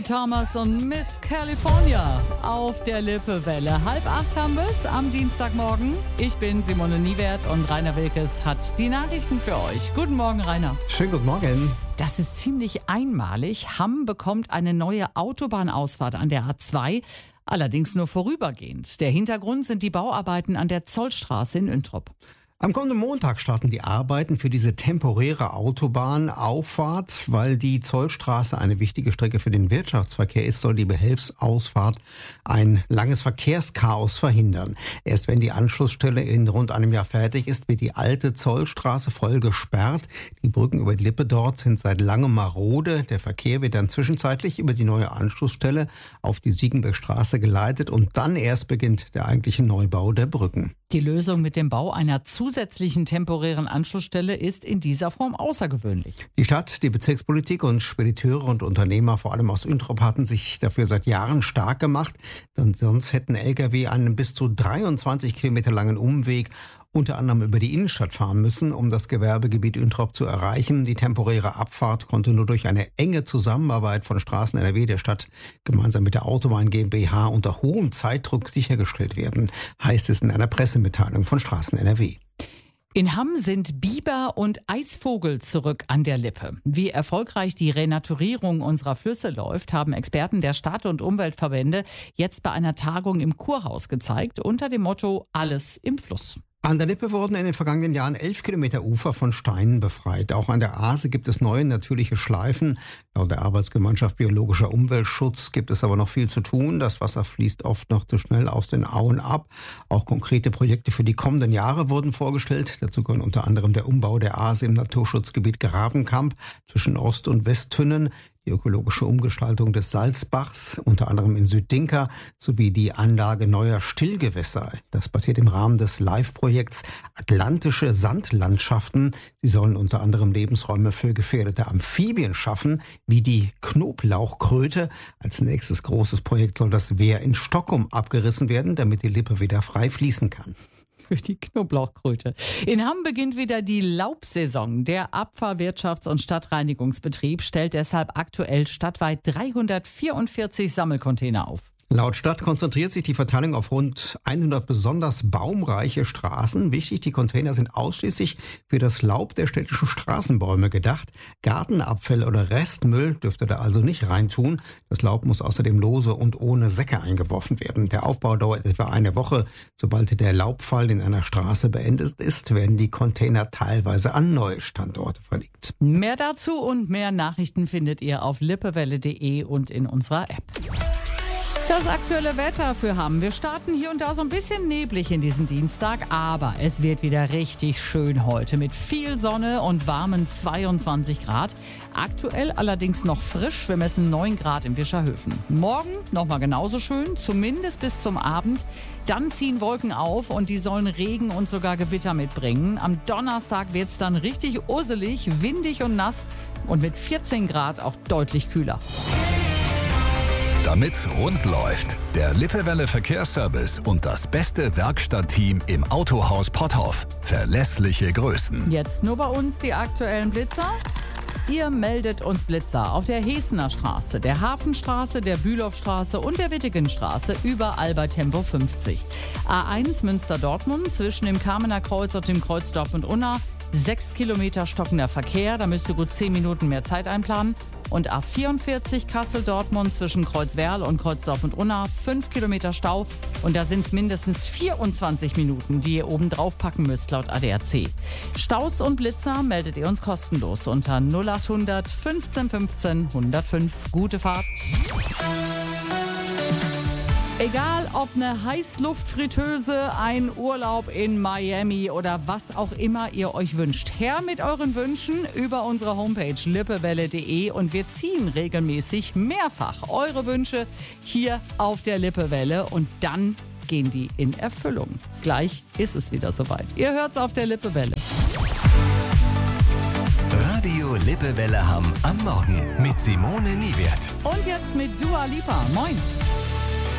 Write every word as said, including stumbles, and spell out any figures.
Thomas und Miss California auf der Lippewelle. Halb acht haben wir es am Dienstagmorgen. Ich bin Simone Niewert und Rainer Wilkes hat die Nachrichten für euch. Guten Morgen, Rainer. Schönen guten Morgen. Das ist ziemlich einmalig. Hamm bekommt eine neue Autobahnausfahrt an der A zwei, allerdings nur vorübergehend. Der Hintergrund sind die Bauarbeiten an der Zollstraße in Üntrop. Am kommenden Montag starten die Arbeiten für diese temporäre Autobahnauffahrt. Weil die Zollstraße eine wichtige Strecke für den Wirtschaftsverkehr ist, soll die Behelfsausfahrt ein langes Verkehrschaos verhindern. Erst wenn die Anschlussstelle in rund einem Jahr fertig ist, wird die alte Zollstraße voll gesperrt. Die Brücken über die Lippe dort sind seit langem marode. Der Verkehr wird dann zwischenzeitlich über die neue Anschlussstelle auf die Siegenbergstraße geleitet und dann erst beginnt der eigentliche Neubau der Brücken. Die Lösung mit dem Bau einer zusätzlichen temporären Anschlussstelle ist in dieser Form außergewöhnlich. Die Stadt, die Bezirkspolitik und Spediteure und Unternehmer, vor allem aus Üntrop, hatten sich dafür seit Jahren stark gemacht. Denn sonst hätten L K W einen bis zu dreiundzwanzig Kilometer langen Umweg unter anderem über die Innenstadt fahren müssen, um das Gewerbegebiet Üntrop zu erreichen. Die temporäre Abfahrt konnte nur durch eine enge Zusammenarbeit von Straßen N R W der Stadt gemeinsam mit der Autobahn GmbH unter hohem Zeitdruck sichergestellt werden, heißt es in einer Pressemitteilung von Straßen N R W. In Hamm sind Biber und Eisvogel zurück an der Lippe. Wie erfolgreich die Renaturierung unserer Flüsse läuft, haben Experten der Stadt- und Umweltverbände jetzt bei einer Tagung im Kurhaus gezeigt, unter dem Motto Alles im Fluss. An der Lippe wurden in den vergangenen Jahren elf Kilometer Ufer von Steinen befreit. Auch an der Aase gibt es neue natürliche Schleifen. Laut der Arbeitsgemeinschaft Biologischer Umweltschutz gibt es aber noch viel zu tun. Das Wasser fließt oft noch zu schnell aus den Auen ab. Auch konkrete Projekte für die kommenden Jahre wurden vorgestellt. Dazu gehören unter anderem der Umbau der Aase im Naturschutzgebiet Grabenkamp zwischen Ost- und Westtünnen, die ökologische Umgestaltung des Salzbachs, unter anderem in Süddinka, sowie die Anlage neuer Stillgewässer. Das passiert im Rahmen des Live-Projekts Atlantische Sandlandschaften. Sie sollen unter anderem Lebensräume für gefährdete Amphibien schaffen, wie die Knoblauchkröte. Als nächstes großes Projekt soll das Wehr in Stockholm abgerissen werden, damit die Lippe wieder frei fließen kann. Für die Knoblauchkröte. In Hamm beginnt wieder die Laubsaison. Der Abfallwirtschafts- und Stadtreinigungsbetrieb stellt deshalb aktuell stadtweit dreihundertvierundvierzig Sammelcontainer auf. Laut Stadt konzentriert sich die Verteilung auf rund hundert besonders baumreiche Straßen. Wichtig, die Container sind ausschließlich für das Laub der städtischen Straßenbäume gedacht. Gartenabfälle oder Restmüll dürfte da also nicht reintun. Das Laub muss außerdem lose und ohne Säcke eingeworfen werden. Der Aufbau dauert etwa eine Woche. Sobald der Laubfall in einer Straße beendet ist, werden die Container teilweise an neue Standorte verlegt. Mehr dazu und mehr Nachrichten findet ihr auf lippewelle punkt de und in unserer App. Das aktuelle Wetter für Hamm. Wir starten hier und da so ein bisschen neblig in diesem Dienstag, aber es wird wieder richtig schön heute mit viel Sonne und warmen zweiundzwanzig Grad. Aktuell allerdings noch frisch. Wir messen neun Grad in Wischerhöfen. Morgen nochmal genauso schön, zumindest bis zum Abend. Dann ziehen Wolken auf und die sollen Regen und sogar Gewitter mitbringen. Am Donnerstag wird es dann richtig urselig, windig und nass und mit vierzehn Grad auch deutlich kühler. Damit's rund läuft, der Lippewelle Verkehrsservice und das beste Werkstattteam im Autohaus Potthoff. Verlässliche Größen. Jetzt nur bei uns die aktuellen Blitzer. Ihr meldet uns Blitzer auf der Hesener Straße, der Hafenstraße, der Bülowstraße und der Wittegenstraße, überall bei Tempo fünfzig. A eins Münster-Dortmund zwischen dem Kamener Kreuz und dem Kreuz Dortmund-Unna. Sechs Kilometer stockender Verkehr, da müsst ihr gut zehn Minuten mehr Zeit einplanen. Und A vierundvierzig Kassel-Dortmund zwischen Kreuzwerl und Kreuz Dortmund-Unna, fünf Kilometer Stau. Und da sind es mindestens vierundzwanzig Minuten, die ihr oben drauf packen müsst, laut A D A C. Staus und Blitzer meldet ihr uns kostenlos unter null achthundert fünfzehn fünfzehn hundertfünf. Gute Fahrt! Egal ob eine Heißluftfritteuse, ein Urlaub in Miami oder was auch immer ihr euch wünscht. Her mit euren Wünschen über unsere Homepage lippewelle punkt de und wir ziehen regelmäßig mehrfach eure Wünsche hier auf der Lippewelle und dann gehen die in Erfüllung. Gleich ist es wieder soweit. Ihr hört's auf der Lippewelle. Radio Lippewelle Hamm am Morgen mit Simone Niewert. Und jetzt mit Dua Lipa. Moin.